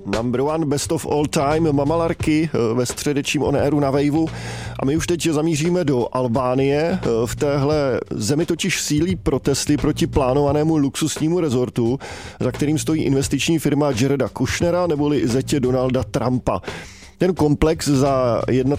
Number one best of all time, Mamalarky ve středečním on airu na Waveu. A my už teď zamíříme do Albánie. V téhle zemi totiž sílí protesty proti plánovanému luxusnímu rezortu, za kterým stojí investiční firma Jareda Kushnera neboli zetě Donalda Trumpa. Ten komplex za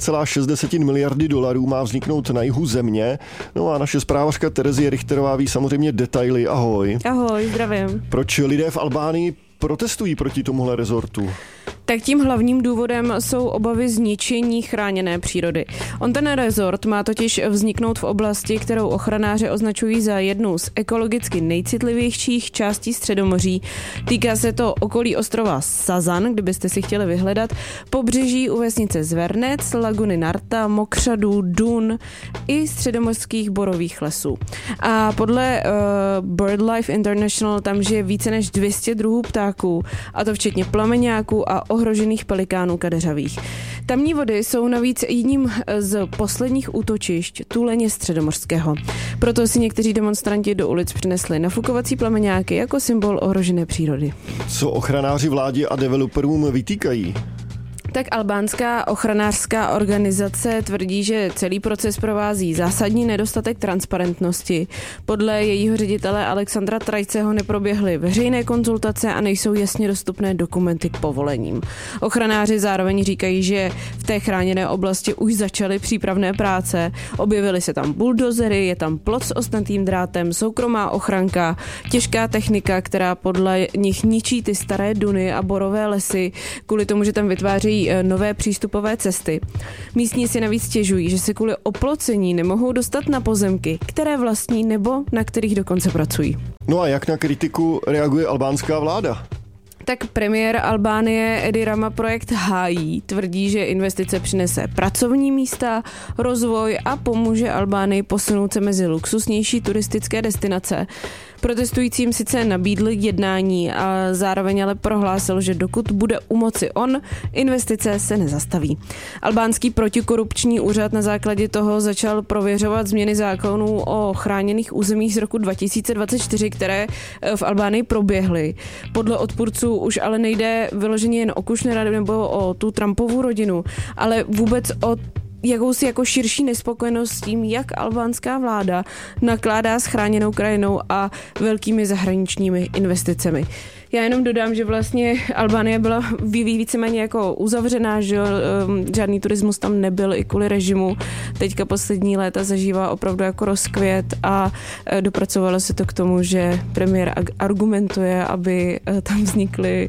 1,6 miliardy dolarů má vzniknout na jihu země. No a naše zprávařka Terezie Richterová ví samozřejmě detaily. Ahoj. Ahoj, zdravím. Proč lidé v Albánii protestují proti tomuhle rezortu? Tak tím hlavním důvodem jsou obavy zničení chráněné přírody. Ten rezort má totiž vzniknout v oblasti, kterou ochranáři označují za jednu z ekologicky nejcitlivějších částí Středomoří. Týká se to okolí ostrova Sazan, kdybyste si chtěli vyhledat, pobřeží u vesnice Zvernec, laguny Narta, mokřadů, dun i středomořských borových lesů. A podle BirdLife International tam žije více než 200 druhů ptáků, a to včetně plameňáků a ohrožených pelikánů kadeřavých. Tamní vody jsou navíc jedním z posledních útočišť tuleně středomořského. Proto si někteří demonstranti do ulic přinesli nafukovací plameňáky jako symbol ohrožené přírody. Co ochranáři vládě a developerům vytýkají? Tak albánská ochranářská organizace tvrdí, že celý proces provází zásadní nedostatek transparentnosti. Podle jejího ředitele Alexandra Trajceho neproběhly veřejné konzultace a nejsou jasně dostupné dokumenty k povolením. Ochranáři zároveň říkají, že v té chráněné oblasti už začaly přípravné práce, objevily se tam buldozery, je tam plot s ostnatým drátem, soukromá ochranka, těžká technika, která podle nich ničí ty staré duny a borové lesy, kvůli tomu, že tam vytvářejí nové přístupové cesty. Místní si navíc stěžují, že se kvůli oplocení nemohou dostat na pozemky, které vlastní nebo na kterých dokonce pracují. No a jak na kritiku reaguje albánská vláda? Tak premiér Albánie Edi Rama projekt hájí, tvrdí, že investice přinese pracovní místa, rozvoj a pomůže Albánii posunout se mezi luxusnější turistické destinace. Protestujícím sice nabídl jednání a zároveň ale prohlásil, že dokud bude u moci on, investice se nezastaví. Albánský protikorupční úřad na základě toho začal prověřovat změny zákonů o chráněných územích z roku 2024, které v Albánii proběhly. Podle odpůrců už ale nejde vyloženě jen o Kushnera nebo o tu Trumpovu rodinu, ale vůbec o jakousi jako širší nespokojenost s tím, jak albánská vláda nakládá s chráněnou krajinou a velkými zahraničními investicemi. Já jenom dodám, že vlastně Albánie byla víceméně jako uzavřená, že žádný turismus tam nebyl i kvůli režimu. Teďka poslední léta zažívá opravdu jako rozkvět a dopracovalo se to k tomu, že premiér argumentuje, aby tam vznikly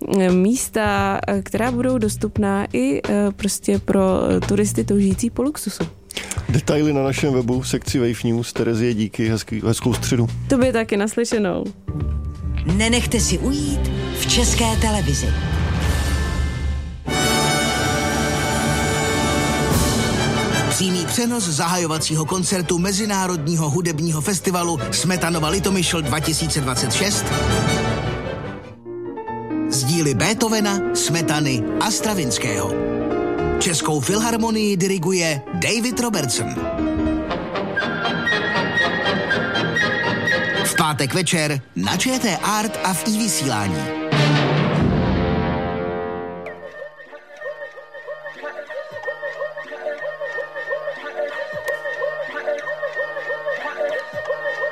místa, která budou dostupná i prostě pro turisty toužící po luxusu. Detaily na našem webu v sekci Wave News. Terezie, díky, hezkou středu. Tobě taky, naslyšenou. Nenechte si ujít v České televizi. Přímý přenos zahajovacího koncertu Mezinárodního hudebního festivalu Smetanova Litomyšl 2026 z díly Beethovena, Smetany a Stravinského. Českou filharmonii diriguje David Robertson. V pátek večer na ČT Art a v iVysílání.